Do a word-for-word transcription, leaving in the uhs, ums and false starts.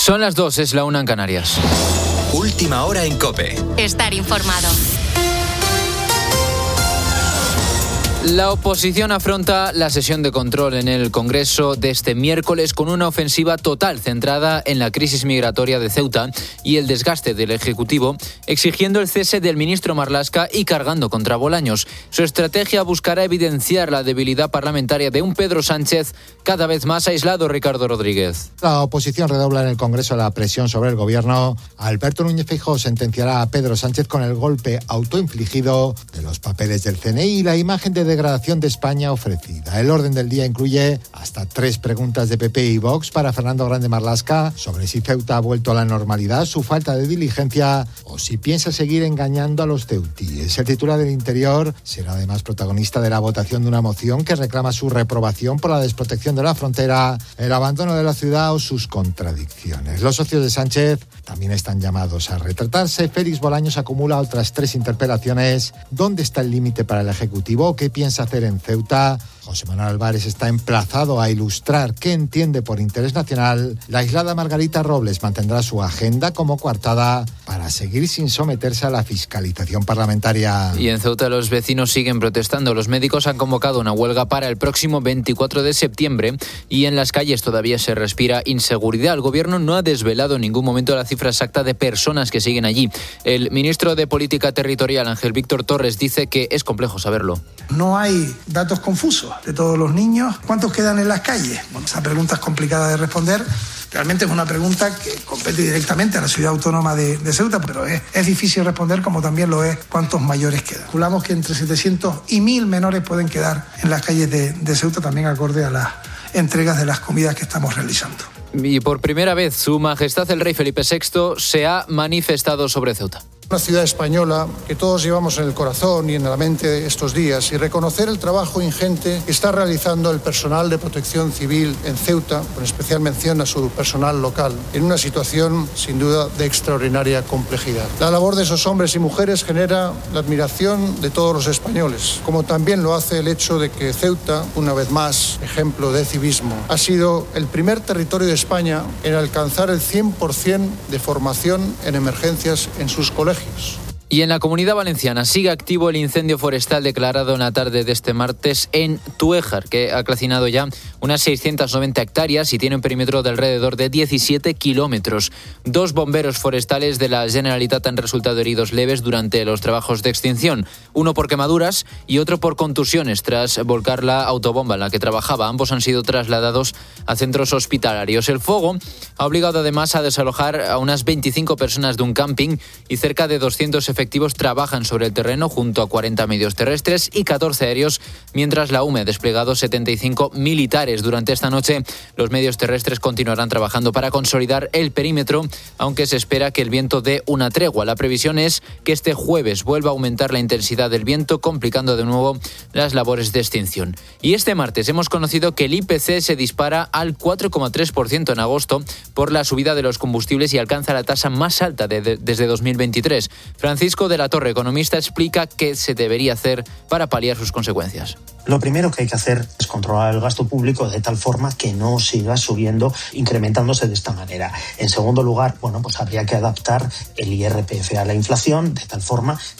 Son las dos, es la una en Canarias. Última hora en COPE. Estar informado. La oposición afronta la sesión de control en el Congreso de este miércoles con una ofensiva total centrada en la crisis migratoria de Ceuta y el desgaste del Ejecutivo, exigiendo el cese del ministro Marlaska y cargando contra Bolaños. Su estrategia buscará evidenciar la debilidad parlamentaria de un Pedro Sánchez cada vez más aislado. Ricardo Rodríguez. La oposición redobla en el Congreso la presión sobre el gobierno. Alberto Núñez Feijóo sentenciará a Pedro Sánchez con el golpe autoinfligido de los papeles del C N I y la imagen de degradación de España ofrecida. El orden del día incluye hasta tres preguntas de P P y Vox para Fernando Grande Marlaska sobre si Ceuta ha vuelto a la normalidad, su falta de diligencia o si piensa seguir engañando a los ceutíes. El titular del Interior será además protagonista de la votación de una moción que reclama su reprobación por la desprotección de la frontera, el abandono de la ciudad o sus contradicciones. Los socios de Sánchez también están llamados a retratarse. Félix Bolaños acumula otras tres interpelaciones. ¿Dónde está el límite para el Ejecutivo? ¿Qué piensa hacer en Ceuta? José Manuel Álvarez está emplazado a ilustrar qué entiende por interés nacional. La aislada Margarita Robles mantendrá su agenda como coartada para seguir sin someterse a la fiscalización parlamentaria. Y en Ceuta los vecinos siguen protestando. Los médicos han convocado una huelga para el próximo veinticuatro de septiembre y en las calles todavía se respira inseguridad. El gobierno no ha desvelado en ningún momento la cifra exacta de personas que siguen allí. El ministro de Política Territorial, Ángel Víctor Torres, dice que es complejo saberlo. No hay datos confusos de todos los niños. ¿Cuántos quedan en las calles? Bueno, esa pregunta es complicada de responder. Realmente es una pregunta que compete directamente a la ciudad autónoma de, de Ceuta, pero es, es difícil responder, como también lo es cuántos mayores quedan. Calculamos que entre setecientos y mil menores pueden quedar en las calles de, de Ceuta, también acorde a las entregas de las comidas que estamos realizando. Y por primera vez, Su Majestad el Rey Felipe sexto se ha manifestado sobre Ceuta. Una ciudad española que todos llevamos en el corazón y en la mente estos días, y reconocer el trabajo ingente que está realizando el personal de protección civil en Ceuta, con especial mención a su personal local, en una situación sin duda de extraordinaria complejidad. La labor de esos hombres y mujeres genera la admiración de todos los españoles, como también lo hace el hecho de que Ceuta, una vez más, ejemplo de civismo, ha sido el primer territorio de España en alcanzar el cien por ciento de formación en emergencias en sus colegios. Y en la Comunidad Valenciana sigue activo el incendio forestal declarado en la tarde de este martes en Tuéjar, que ha calcinado ya unas seiscientas noventa hectáreas y tiene un perímetro de alrededor de diecisiete kilómetros. Dos bomberos forestales de la Generalitat han resultado heridos leves durante los trabajos de extinción, uno por quemaduras y otro por contusiones tras volcar la autobomba en la que trabajaba. Ambos han sido trasladados a centros hospitalarios. El fuego ha obligado además a desalojar a unas veinticinco personas de un camping y cerca de doscientos efectivos efectivos trabajan sobre el terreno junto a cuarenta medios terrestres y catorce aéreos, mientras la U M E ha desplegado setenta y cinco militares. Durante esta noche, los medios terrestres continuarán trabajando para consolidar el perímetro, aunque se espera que el viento dé una tregua. La previsión es que este jueves vuelva a aumentar la intensidad del viento, complicando de nuevo las labores de extinción. Y este martes hemos conocido que el I P C se dispara al cuatro coma tres por ciento en agosto por la subida de los combustibles y alcanza la tasa más alta de, de, desde dos mil veintitrés. Francisco de la Torre, economista, explica qué se debería hacer para paliar sus consecuencias. Lo primero que hay que hacer es controlar el gasto público de tal forma que no siga subiendo, incrementándose de esta manera. En segundo lugar, bueno, pues habría que adaptar el I R P F a la inflación de tal forma